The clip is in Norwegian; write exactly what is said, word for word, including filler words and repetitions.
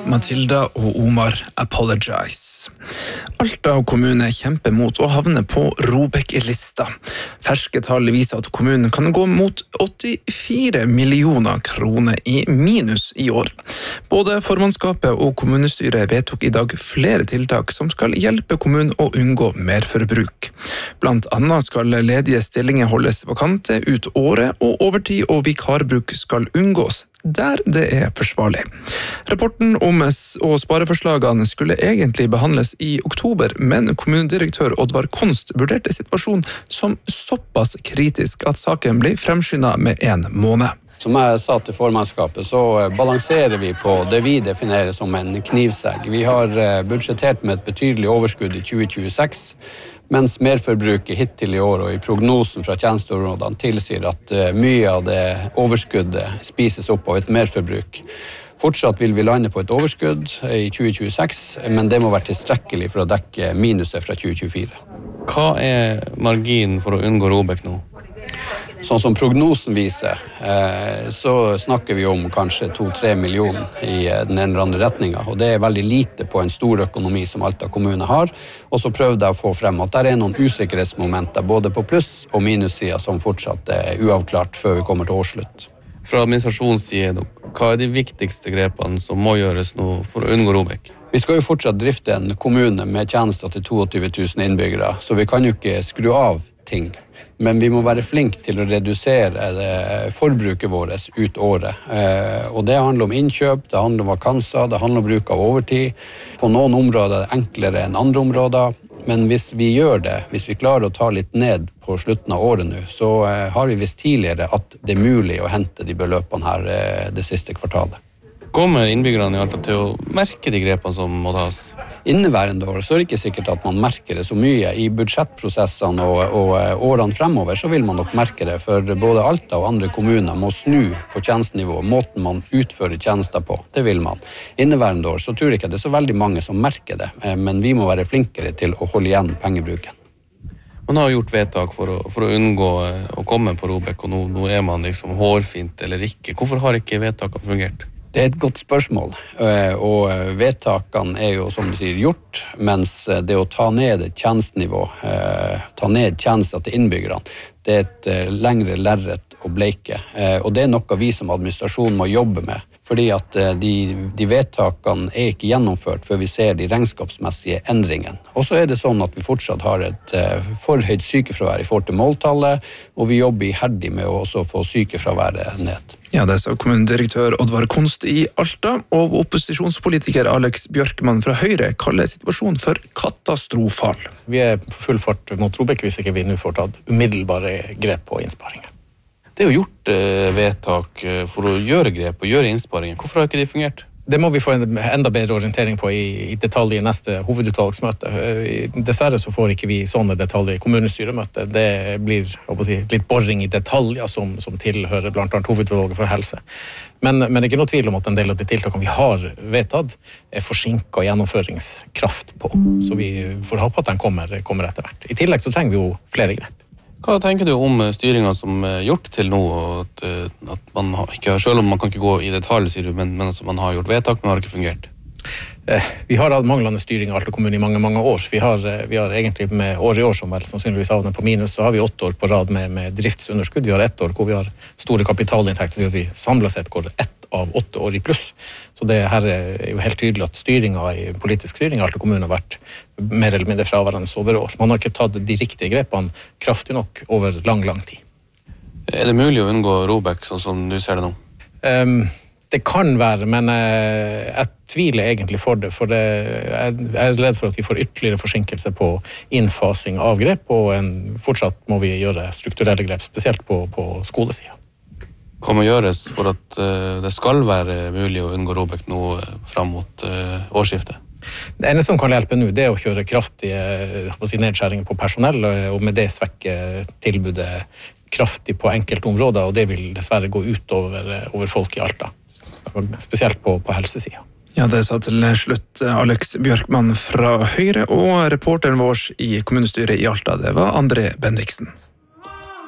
Matilda og Omar apologize. Alta kommune kjemper mot å havne på ROBEK-lista. Ferske tall viser at kommunen kan gå mot åttifire millioner kroner i minus i år. Både formannskapet og kommunestyret vedtok i dag flere tiltak som skal hjelpe kommunen å unngå merforbruk. Blant annet skal ledige stillinger holdes vakante ut året, og overtid og vikarbruk skal unngås der det er forsvarlig. Rapporten om og spareforslagene skulle egentlig behandles i oktober, men kommunedirektør Oddvar Konst vurderte situasjonen som såpass kritisk at saken ble fremskyndet med en måned. Som jeg sa til formannskapet, så balanserer vi på det vi definerer som en knivsegg. Vi har budsjettert med et betydelig overskudd i tjue tjueseks, mens merforbruket hittil i år og i prognosen fra tjenesteområdene tilsier at mye av det overskuddet spises opp av et merforbruk. Fortsatt vil vi lande på et overskudd i tjue tjueseks, men det må være tilstrekkelig for å dekke minuset fra tjue tjuefire. Hva er marginen for å unngå ROBEK nå? Sånn som prognosen viser, så snakker vi om kanskje to-tre millioner i den ene eller andre retningen, og det er veldig lite på en stor økonomi som Alta kommune har. Og så prøvde jeg å få frem at det er noen usikkerhetsmomenter både på pluss- og minussiden som fortsatt er uavklart før vi kommer til årsslutt. Fra administrasjonssiden, hva er de viktigste grepene som må gjøres nå for å unngå ROBEK? Vi skal jo fortsatt drifte en kommune med tjenester til tjueto tusen innbyggere, så vi kan jo ikke skru av ting. Men vi må være flinke til å redusere forbruket vårt ut året. Og det handler om innkjøp, det handler om vakanser, det handler om bruk av overtid. På noen områder er det enklere enn andre områder. Men hvis vi gjør det, hvis vi klarer å ta litt ned på slutten av året nå, så har vi visst tidligere at det er mulig å hente de beløpene her det siste kvartalet. Kommer innbyggerne i Alta til å merke de grepene som må tas? Inneværende år så er det ikke sikkert at man merker det så mye. I budsjettprosessene og, og årene fremover så vil man nok merke det, for både Alta og andre kommuner må snu på tjenestenivå, måten man utfører tjenester på. Det vil man. Inneværende år så tror jeg ikke det er så veldig mange som merker det, men vi må være flinkere til å holde igjen pengebruken. Man har gjort vedtak for å, for å unngå å komme på ROBEK, og nå, nå er man liksom hårfint eller ikke. Hvorfor har ikke vedtakene fungert? Det er et godt spørsmål, og vedtakene er jo som du sier gjort, mens det å ta ned et tjenestenivå, ta ned tjenester til innbyggerne, det er et lengre lerret å bleike, og det er noe vi som administrasjon må jobbe med, fordi at de, de vedtakene er ikke gjennomført før vi ser de regnskapsmessige endringene. Og så er det sånn at vi fortsatt har et for høyt sykefravær i forhold til måltallet, og vi jobber iherdig med å også få sykefraværet ned. Ja, det sa kommunedirektør Oddvar Konst i Alta, og opposisjonspolitiker Alex Bjørkman fra Høyre kaller situasjonen for katastrofal. Vi er på full fart mot ROBEK hvis ikke vi nå får tatt umiddelbare grep på innsparinger. Det er jo gjort eh, vedtak for å gjøre grep og gjøre innsparinger. Hvorfor har ikke de fungert? Det må vi få en enda bedre orientering på i, i detalj i neste hovedutvalgsmøte. Dessverre så får ikke vi sånne detaljer i kommunestyremøtet. Det blir å si, litt boring i detaljer som, som tilhører blant annet hovedutvalget for helse. Men, men det er ikke noe tvil om at en del av de tiltakene vi har vedtatt er forsinket gjennomføringskraft på. Så vi får håpe at den kommer, kommer etter hvert. I tillegg så trenger vi jo flere grep. Hva tenker du om styringen som er gjort til nå, at, at man ikke, selv om man kan ikke gå i detalj, sier du, men, men altså man har gjort vedtak, men har ikke fungert? Vi har hatt manglende styring av Alta kommune i mange, mange år. Vi har, vi har egentlig med år i år som vel sannsynligvis havner på minus, så har vi åtte år på rad med, med driftsunderskudd. Vi har ett år hvor vi har store kapitalinntekter, hvor vi samlet sett går ett av åtte år i pluss. Så det her er jo helt tydelig at styringen, politisk styring av Alta kommune har vært mer eller mindre fraværende over år. Man har ikke tatt de riktige grepene kraftig nok over lang, lang tid. Er det mulig å unngå ROBEK sånn som du ser det nå? Um, Det kan være, men jeg tviler egentlig for det, for det, jeg er redd for at vi får ytterligere forsinkelse på innfasing av grep, og en, fortsatt må vi gjøre strukturelle grep, spesielt på, på skolesiden. Hva må gjøres for at uh, det skal være mulig å unngå ROBEK nå uh, frem mot uh, årsskiftet? Det eneste som kan hjelpe nå, det er å kjøre kraftige si, nedskjæringer på personell, og med det svekke tilbudet kraftig på enkelte områder, og det vil dessverre gå ut over, over folk i Alta. Spesielt på, på helsesiden. Ja, det sa til slutt Alex Bjørkman fra Høyre, og reporteren vår i kommunestyret i Alta, det var André Bendiksen.